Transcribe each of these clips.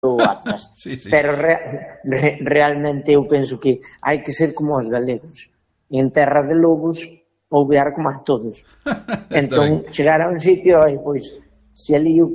Atlas. Sí. Pero realmente eu penso que hai que ser como os galegos. En terra de lobos, ouvear como a todos. Entón, chegar a un sitio, pois, se ali o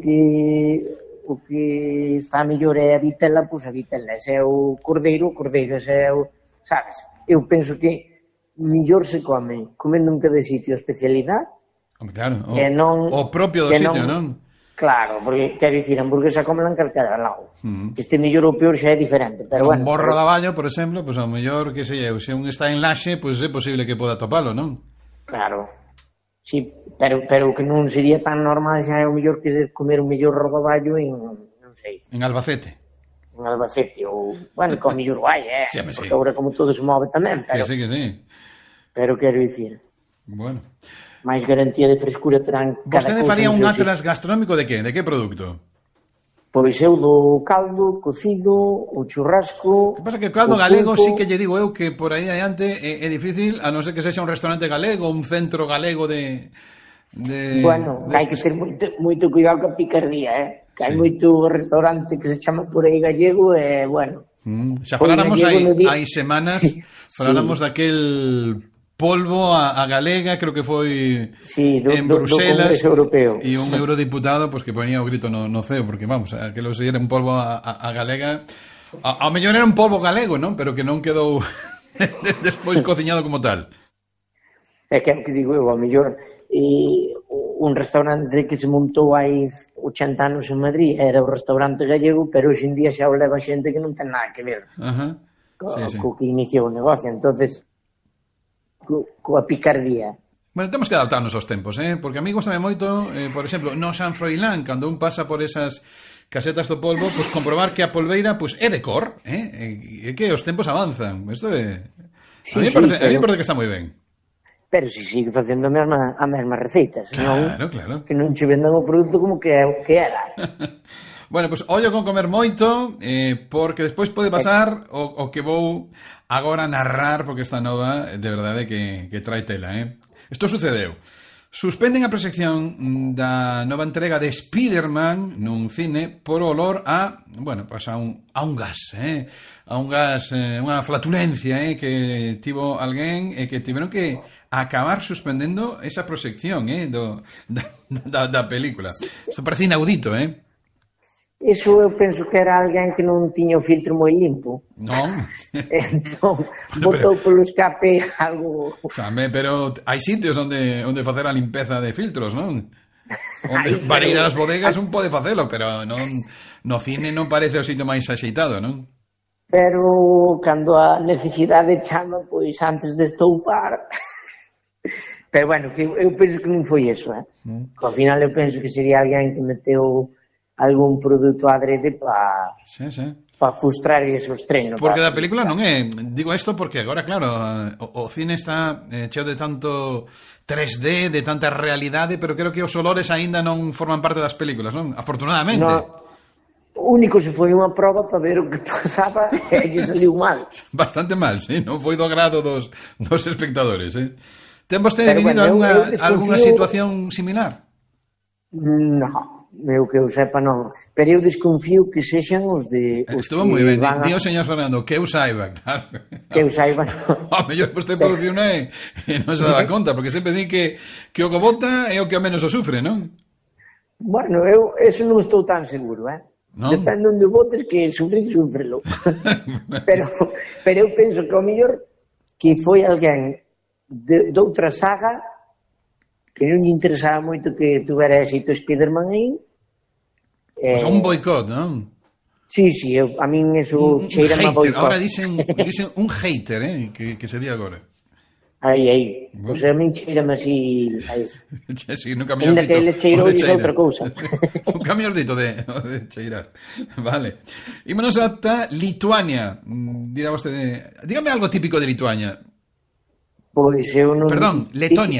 que está mellor é a vitela, pois a vitela. Se é o cordeiro, se é o... Sabes? Eu penso que mellor se come comendo en cada sitio a especialidade. Claro, o propio do sitio, non? Claro, porque, quero dicir, a hamburguesa comela en calquera lado. Que este mellor ou peor xa é diferente, pero bueno. Un borro de aballo, por exemplo, pois ao mellor, que sei eu, se un está en Laxe, pois é posible que poda topalo, non? Claro. Sí, pero que non sería tan normal xa é o mellor que comer un mellor rodaballo en, non sei. En Albacete. En Albacete, ou, bueno, con mellor guai, Sí, porque agora como todo se move tamén, pero... Que sí. Pero quero dicir... Bueno... máis garantía de frescura terán cada cousa. Vostede faría un atlas gastronómico de que? De que produto? Pois eu do caldo, cocido, o churrasco... O que pasa que o caldo galego sí que lle digo eu que por aí adiante é difícil, a non ser que sexa un restaurante galego, un centro galego de bueno, hai que ter moito cuidado coa picardía, que hai moito restaurante que se chama por aí gallego e, bueno... Xa faláramos hai semanas, faláramos daquel... polvo a galega, creo que foi en Bruselas, e un eurodiputado pues, que ponía o grito no ceo, porque vamos, que lo era un polvo a galega, ao mellor era un polvo galego, non? Pero que non quedou despois cociñado como tal. É que digo eu, ao mellor un restaurante que se montou hai 80 anos en Madrid era o restaurante gallego, pero hoxe en día xa o leva xente que non ten nada que ver co que iniciou o negocio, entonces coa picardía. Bueno, temos que adaptarnos aos tempos, porque a mí gostame moito, por exemplo, no San Froilán, cando un pasa por esas casetas do polvo, pues comprobar que a polveira pues, é de cor, e que os tempos avanzan. Isto é... a mí me parece que está moi ben. Pero si sigue facendo a mesma receitas, claro. Que non che vendan o produto como que era. Bueno, pues ollo con comer moito, porque despois pode pasar o que vou agora narrar, porque esta nova, de verdade, que trae tela, Isto sucedeu. Suspenden a proxección da nova entrega de Spider-Man nun cine por olor a, bueno, pues a un gas, a un gas, unha flatulencia, que tivo alguén e que tiveron que acabar suspendendo esa proxección, da película. Isto parece inaudito, Eso eu penso que era alguén que non tiña o filtro moi limpo. Non? Entón, botou polo escape algo... pero hai sitios onde facer a limpeza de filtros, non? Para ir ás bodegas un pode facelo, pero non no cine non parece o sitio máis axeitado, non? Pero cando a necesidade chama, pois antes de estoupar... Pero bueno, que eu penso que non foi eso, Que ao final eu penso que sería alguén que meteu algún produto adrede para frustrar esos estrenos. Porque da película non é... Digo isto porque agora, claro, o cine está cheo de tanto 3D, de tanta realidade, pero creo que os olores aínda non forman parte das películas, non? Afortunadamente. O único se foi unha proba para ver o que pasaba e que saliu mal. Bastante mal, sí, non foi do agrado dos espectadores, Ten vostede vivido algunha situación similar? Non. Eu que eu sepa non, pero eu desconfío que sexan os de... Estuvo moi ben, dío señor Fernando, que eu saiba, claro. Que eu saiba, A mellor vostede produciu e non se daba conta, porque sempre di que o que bota é o que ao menos o sufre, non? Bueno, eu eso non estou tan seguro, Non? Depende onde botes que súfrelo. pero eu penso que ao mellor que foi alguén de outra saga que non lle interesaba moito que tuvera éxito Spider-Man aí. Pues un boicot, non? Sí, a min eso cheira-me a boicot. Ahora dicen un hater, que sería agora. Aí. Pois a min cheira-me así a eso. Sí, nunca me has dito. Ainda que ele cheirou dice outra cousa. Nunca me has dito de cheirar. Vale. Ímonos ata Lituania. Dirá vostede... Dígame algo típico de Lituania. Pois eu non... Perdón, Letonia.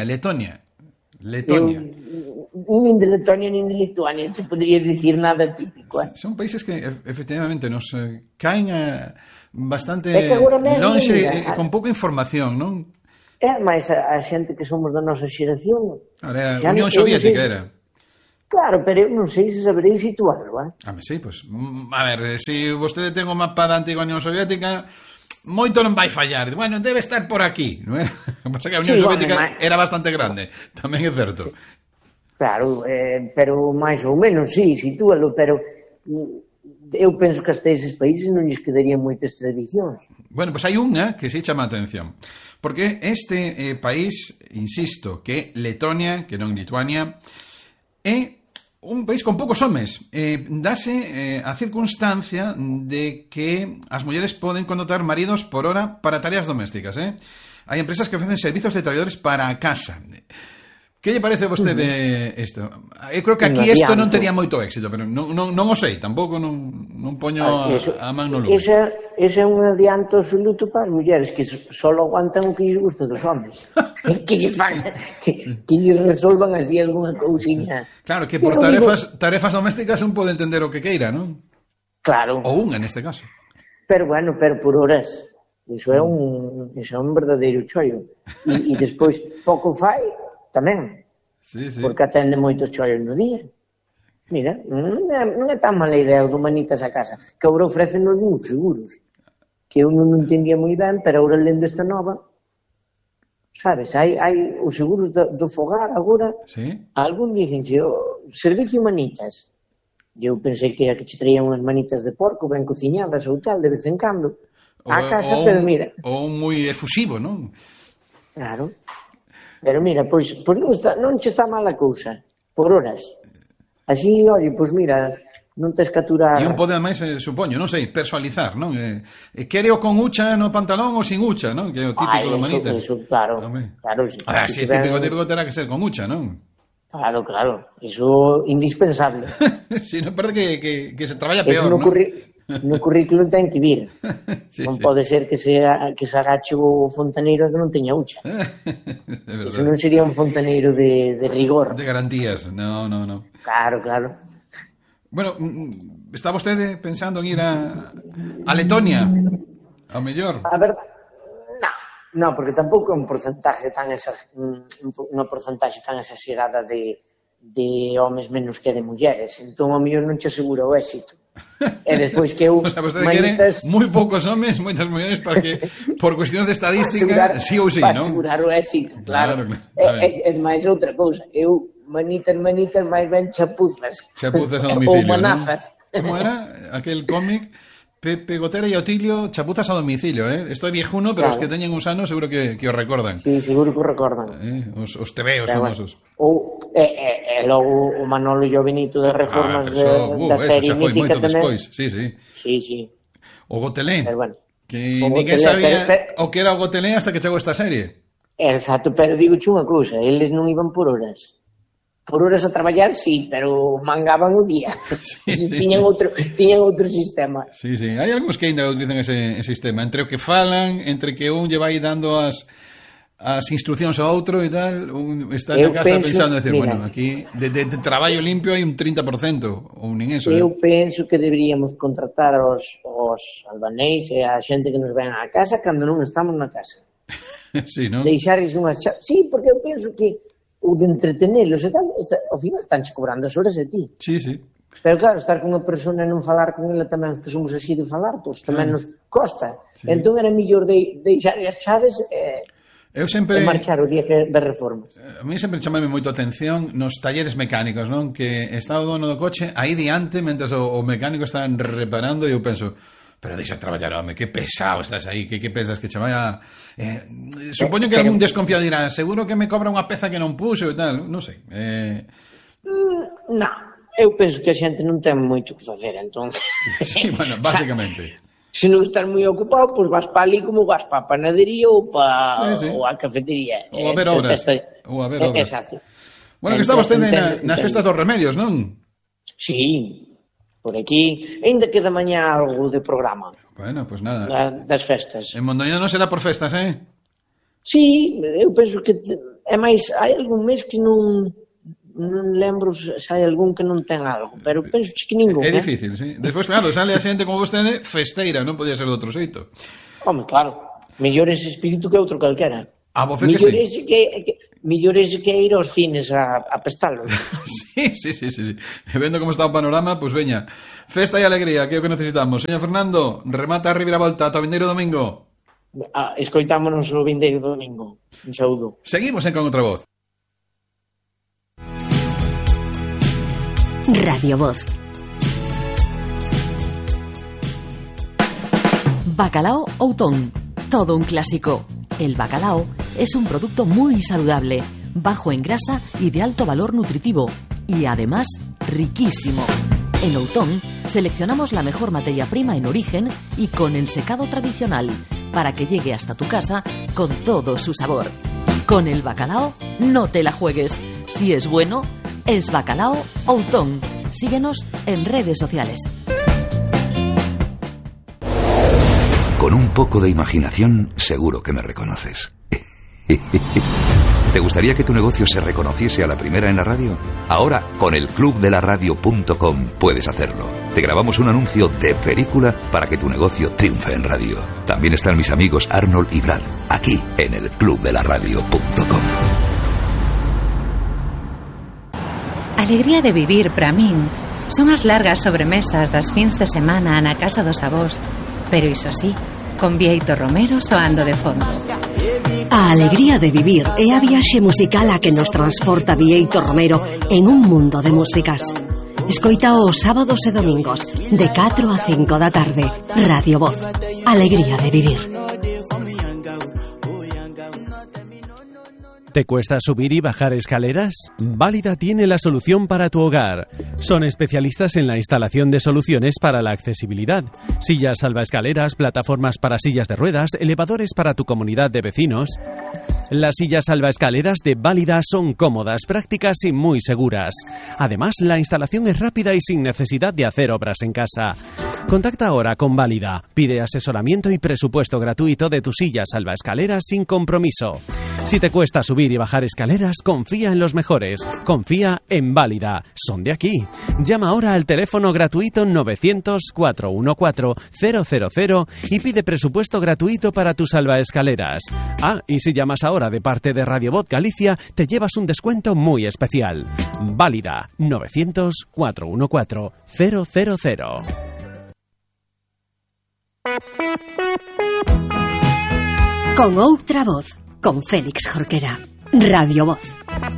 Nin de Letonia nin de Lituania se podría dicir nada típico. Son países que efectivamente nos caen bastante longe con pouca información, non? É máis a xente que somos da nosa xeración. A Unión Soviética era. Claro, pero eu non sei se saberei situarlo, Sí, pues, a ver, se vostede ten o mapa da antiga Unión Soviética, moito non vai fallar. Bueno, debe estar por aquí, non é? Pasa que a Unión Soviética era bastante grande, tamén é certo. Claro, pero máis ou menos, sí, sitúalo, pero eu penso que hasta eses países non lles quedarían moitas tradicións. Bueno, pues hai unha que se chama a atención. Porque este país, insisto, que Letonia, que non Lituania, é un país con poucos homes. Dase a circunstancia de que as mulleres poden contratar maridos por hora para tareas domésticas. Hai empresas que ofrecen servizos de traballadores para a casa. Que lle parece a vostede isto? Eu creo que aquí isto non tería moito éxito, pero non o sei, tampouco non poño a man no lume. Ese é un adianto absoluto para as mulleres que só aguantan o que lles gusta dos homens. Que lles resolvan así algunha cousiña. Claro, que por tarefas domésticas un pode entender o que queira, non? Claro. Ou unha, neste caso. Pero bueno, pero por horas. Iso é un verdadeiro chollo. E despois, pouco fai tamén, sí. Porque atende moitos chollos no día. Mira, non é tan mala idea o do manitas a casa, que agora ofrecen uns seguros, que eu non entendía moi ben, pero agora lendo esta nova, sabes, hai os seguros do fogar agora, sí. Algún dicen, o servicio manitas, eu pensei que che traían unhas manitas de porco ben cociñadas ou tal, de vez en cando, a casa, pero mira. Ou moi efusivo, non? Claro. Pero mira, pois non che está mala cousa, por horas. Así, oye, pois mira, non tes que aturar... E un pode, ademais, supoño, non sei, persoalizar, non? Quereo con hucha no pantalón ou sin hucha, non? Que é o típico do manitas. Eso, claro. Si típico terá que ser con hucha, non? Claro. Eso indispensable. Si, non parece que se traballa peor, non? No currículo ten que vir. Non pode ser que se agache o fontaneiro que non teña hucha. Eso non sería un fontaneiro de rigor. De garantías, no. Claro. Bueno, está vostede pensando en ir a Letonia? Ao mellor? A verdade, non, porque tampouco é unha porcentaxe tan exagerada de homes menos que de mulleres. Entón, ao mellor non te asegura o éxito. E despois que eu... O sea, vostede quere moi poucos homes, moitas mulleres, para que, por cuestións de estadística, sí ou sí, non? Para asegurar o éxito, claro. É máis outra cousa. Eu, manitas, máis ben chapuzas. Chapuzas a domicilio, ou manazas. Como era aquel cómic? Pepe Gotera e Otilio, chapuzas a domicilio, Esto é viejuno, pero os que teñen uns anos seguro que o recordan. Sí, seguro que o recordan. Os tebeos famosos. E logo o Manolo e o Benito de Reformas da serie mítica tamén. Sí. O Gotelé, que ninguén sabía o que era o Gotelé hasta que chegou esta serie. Exacto, pero digo unha cousa, eles non iban por horas. Por horas a traballar, sí, pero mangaban o día. Tiñan outro sistema. Sí, hai algúns que ainda utilizan ese sistema, entre o que falan, entre que un lle vai dando as instruccións ao outro e tal, un está na casa pensando, decir, bueno, aquí de traballo limpio hai un 30%, ou nin eso. Eu penso que deberíamos contratar os albaneis e a xente que nos ven á casa cando non estamos na casa. Sí, non? Deixarles unhas chaves. Sí, porque eu penso que o de entretenelos e tal, ao final estánche cobrando as horas a ti. Sí. Pero claro, estar con unha persona e non falar con ela tamén, que somos así de falar, pois tamén nos costa. Entón era mellor deixar as chaves e marchar o día de reformas. A mí sempre chamame moito a atención nos talleres mecánicos, non? Que está o dono do coche aí diante, mentre o mecánico está reparando, e eu penso... Pero deixa traballar, home, que pesado estás aí, que pensas que che vai a... supoño que algún desconfiado dirá, seguro que me cobra unha peza que non puxo e tal, non sei. Non, eu penso que a xente non ten moito que facer, entón... Sí, bueno, básicamente. Se non estás moi ocupado, pois vas pa ali como vas pa panadería ou a cafetería. Ou a ver obras. Exacto. Bueno, que está vostede nas festas dos remedios, non? Sí, por aquí, ainda queda mañá algo de programa. Bueno, pois nada. Das festas. En Mondoñedo non será por festas, Sí, eu penso que é máis, hai algún mes que non lembro se hai algún que non ten algo, pero penso que ningún. É difícil, sí. Despois, claro, sale a xente como vostede festeira, non podía ser de outro xeito. Home, claro, mellor ese espírito que outro calquera. A voce que sí. millores que ir aos cines a pestalos. Sí. Vendo como está o panorama, pois veña. Festa e alegría, que é o que necesitamos. Señor Fernando, remata a reviravolta ata o vindeiro domingo. Escoitámonos o vindeiro domingo. Un saúdo. Seguimos Con Outra Voz. Radio Voz. Bacalao Outón. Todo un clásico. El bacalao es un producto muy saludable, bajo en grasa y de alto valor nutritivo, y además riquísimo. En Outón seleccionamos la mejor materia prima en origen y con ensecado tradicional, para que llegue hasta tu casa con todo su sabor. Con el bacalao no te la juegues. Si es bueno, es Bacalao Outón. Síguenos en redes sociales. Con un poco de imaginación, seguro que me reconoces. ¿Te gustaría que tu negocio se reconociese a la primera en la radio? Ahora, con el clubdelaradio.com puedes hacerlo. Te grabamos un anuncio de película para que tu negocio triunfe en radio. También están mis amigos Arnold y Brad, aquí en el clubdelaradio.com. Alegría de vivir, para min, son as largas sobremesas das fins de semana na casa dos avós, pero iso sí, con Bieito Romero soando de fondo. A alegría de vivir é a viaxe musical a que nos transporta Bieito Romero en un mundo de músicas. Escoita os sábados e domingos de 4 a 5 da tarde. Radio Voz. Alegría de vivir. ¿Te cuesta subir y bajar escaleras? Válida tiene la solución para tu hogar. Son especialistas en la instalación de soluciones para la accesibilidad. Sillas salvaescaleras, plataformas para sillas de ruedas, elevadores para tu comunidad de vecinos. Las sillas salvaescaleras de Válida son cómodas, prácticas y muy seguras. Además, la instalación es rápida y sin necesidad de hacer obras en casa. Contacta ahora con Válida. Pide asesoramiento y presupuesto gratuito de tu silla salvaescaleras sin compromiso. Si te cuesta subir y bajar escaleras, confía en los mejores. Confía en Válida. Son de aquí. Llama ahora al teléfono gratuito 900-414-000 y pide presupuesto gratuito para tus salvaescaleras. Y si llamas ahora de parte de Radio Voz Galicia, te llevas un descuento muy especial. Válida. 900-414-000. Con Outra Voz, con Félix Jorquera. Radio Voz.